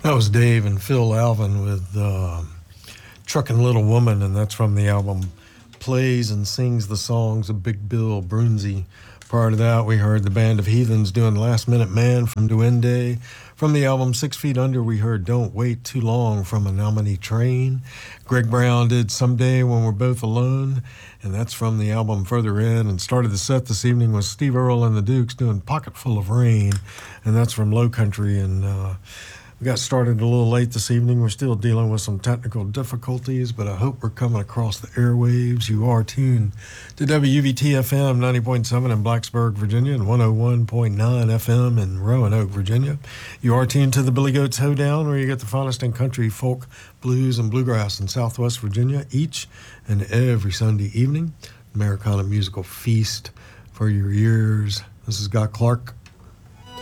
That was Dave and Phil Alvin with Truckin' Little Woman, and that's from the album Plays and Sings the Songs of Big Bill Brunzi. Prior to that, we heard the Band of Heathens doing Last Minute Man from Duende. From the album 6 Feet Under, we heard Don't Wait Too Long from Menominee Train. Greg Brown did Someday When We're Both Alone, and that's from the album Further In. And started the set this evening with Steve Earle and the Dukes doing Pocket Full of Rain, and that's from Low Country. And we got started a little late this evening. We're still dealing with some technical difficulties, but I hope we're coming across the airwaves. You are tuned to WVT-FM 90.7 in Blacksburg, Virginia, and 101.9 FM in Roanoke, Virginia. You are tuned to the Billy Goats Hoedown, where you get the finest in country, folk, blues, and bluegrass in Southwest Virginia each and every Sunday evening. Americana musical feast for your ears. This is Guy Clark